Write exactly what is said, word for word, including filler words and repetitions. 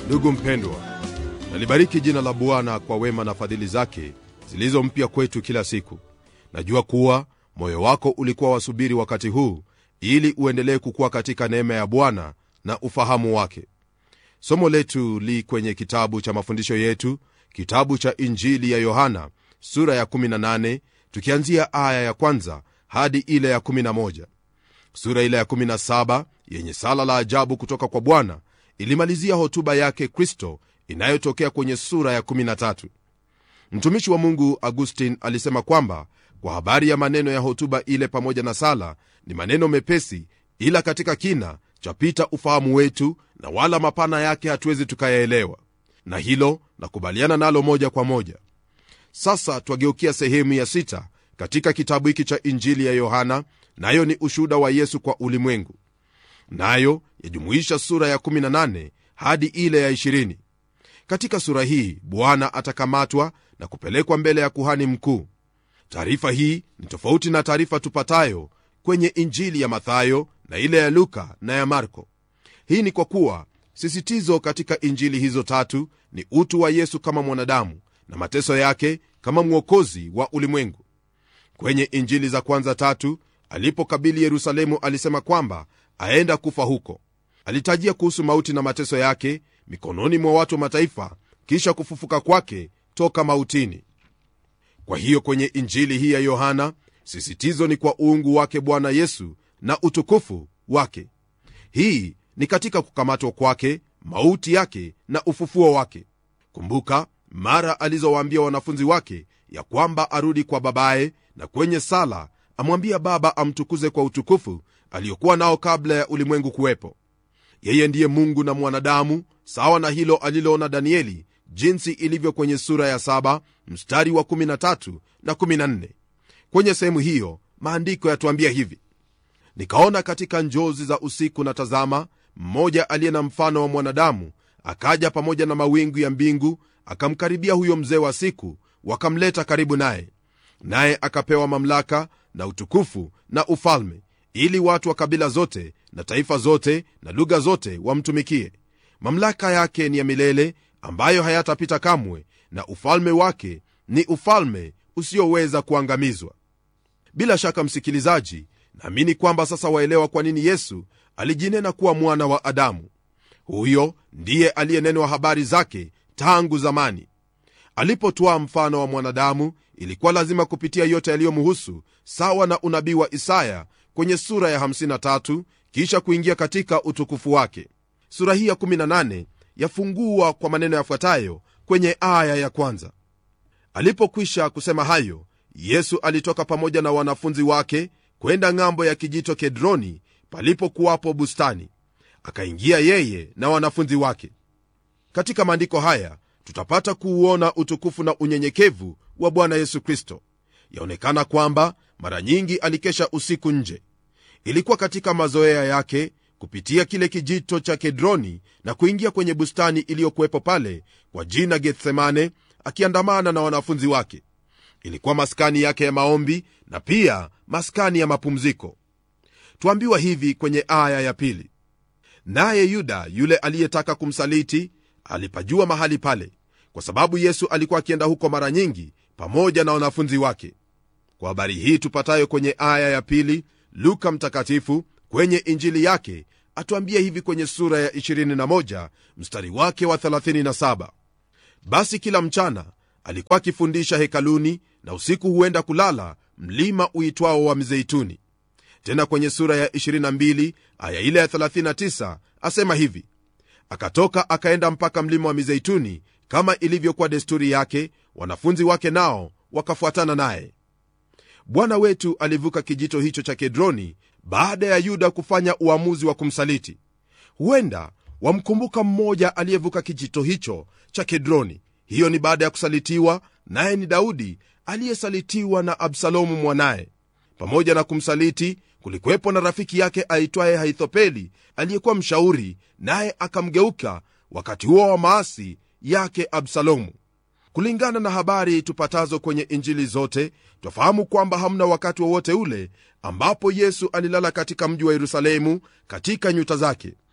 Ndugu mpendwa, nalibariki jina la Bwana kwa wema na fadhili zake zilizo mpya kwetu kila siku. Najua kuwa moyo wako ulikuwa wasubiri wakati huu ili uendelee kukua katika neema ya Bwana na ufahamu wake. Somo letu li kwenye kitabu cha mafundisho yetu, kitabu cha Injili ya Yohana sura ya kumi na nane, tukianzia aya ya kwanza hadi ile ya kumi na moja. Sura ile ya kumi na saba yenye sala la ajabu kutoka kwa Bwana ilimalizia hotuba yake Kristo inayotokea kwenye sura ya kumi na tatu. Mtumishi wa Mungu Augustine alisema kwamba kwa habari ya maneno ya hotuba ile pamoja na sala, ni maneno mepesi, ila katika kina chapita ufahamu wetu, na wala mapana yake hatuwezi tukayaelewa, na hilo nakubaliana nalo moja kwa moja. Sasa twageukia sehemu ya sita katika kitabu hiki cha Injili ya Yohana, nayo ni ushuhuda wa Yesu kwa ulimwengu, nayo yajumuisha sura ya kumi na nane hadi ile ya ishirini. Katika sura hii Bwana atakamatwa na kupelekwa mbele ya kuhani mkuu. Taarifa hii ni tofauti na taarifa tupatayo kwenye Injili ya Mathayo na ile ya Luka na ya Marko. Hii ni kwa kuwa sisitizo katika injili hizo tatu ni utu wa Yesu kama mwanadamu na mateso yake kama mwokozi wa ulimwengu. Kwenye injili za kwanza tatu, alipokabili Yerusalemu alisema kwamba aenda kufa huko. Alitajia kuhusu mauti na mateso yake mikononi mwa watu wa mataifa, kisha kufufuka kwake toka mautini. Kwa hiyo kwenye injili hii ya Yohana sisitizo ni kwa uungu wake Bwana Yesu na utukufu wake. Hii ni katika kukamatwa kwake, mauti yake na ufufuo wake. Kumbuka mara alizowaambia wanafunzi wake ya kwamba arudi kwa babaye, na kwenye sala amwambia Baba amtukuze kwa utukufu aliokuwa nao kabla ya ulimwengu kuwepo. Yeye ndiye Mungu na mwanadamu, sawa na hilo aliloona Danieli, jinsi ilivyo kwenye sura ya saba mstari wa kumi na tatu na kumi na nne. Kwenye sehemu hiyo maandiko yatuambia hivi: nikaona katika njozi za usiku, na tazama, mmoja aliye na mfano wa mwanadamu akaja pamoja na mawingu ya mbingu, akamkaribia huyo mzee wa siku, wakamleta karibu naye. Naye akapewa mamlaka na utukufu na ufalme, ili watu wa kabila zote na taifa zote na lugha zote wamtumikie. Mamlaka yake ni ya milele, ambayo hayatapita kamwe, na ufalme wake ni ufalme usioweza kuangamizwa. Bila shaka msikilizaji, naamini kwamba sasa waelewa kwa nini Yesu alijinena kuwa mwana wa Adamu. Huyo ndiye aliyenenwa habari zake tangu zamani. Alipotwaa mfano wa mwanadamu, ilikuwa lazima kupitia yote yaliyomhusu, sawa na unabii wa Isaya kwenye sura ya hamsini na tatu, kisha kuingia katika utukufu wake. Sura hii ya kumi na nane yafungua kwa maneno yafuatayo kwenye aya ya kwanza: alipokwisha kusema hayo, Yesu alitoka pamoja na wanafunzi wake kwenda ng'ambo ya kijito Kedroni, palipokuwapo bustani, akaingia yeye na wanafunzi wake. Katika maandiko haya tutapata kuuona utukufu na unyenyekevu wa Bwana Yesu Kristo. Yaonekana kwamba mara nyingi alikesha usiku nje. Ilikuwa katika mazoea yake kupitia kile kijito cha Kedroni na kuingia kwenye bustani iliyokuwepo pale kwa jina Gethsemane, akiandamana na wanafunzi wake. Ilikuwa maskani yake ya maombi na pia maskani ya mapumziko. Tuambiwa hivi kwenye aya ya pili: naye Yuda yule aliyetaka kumsaliti alipajua mahali pale, kwa sababu Yesu alikuwa akienda huko mara nyingi pamoja na wanafunzi wake. Kwa habari hii tupatayo kwenye aya ya pili, Luka mtakatifu kwenye injili yake atuambia hivi kwenye sura ya ishirini na moja mstari wake wa thelathini na saba: basi kila mchana alikuwa akifundisha hekaluni, na usiku huenda kulala mlima uitwao wa Mizeituni. Tena kwenye sura ya ishirini na mbili aya ile ya thelathini na tisa asema hivi: akatoka akaenda mpaka mlima wa Mizeituni, kama ilivyokuwa desturi yake, wanafunzi wake nao wakafuatana naye. Bwana wetu alivuka kijito hicho cha Kedroni baada ya Yuda kufanya uamuzi wa kumsaliti. Huenda wamkumbuka mmoja aliyevuka kijito hicho cha Kedroni. Hiyo ni baada ya kusalitiwa, naye ni Daudi aliyesalitiwa na Absalomu mwanaye. Pamoja na kumsaliti kulikuwepo na rafiki yake aitwaye Haithopeli aliyekuwa mshauri, naye akamgeuka wakati huo wa maasi yake Absalomu. Kulingana na habari tupatazo kwenye injili zote, twafahamu kwamba hamna wakati wowote ule ambapo Yesu alilala katika mji wa Yerusalemu katika nyuta zake.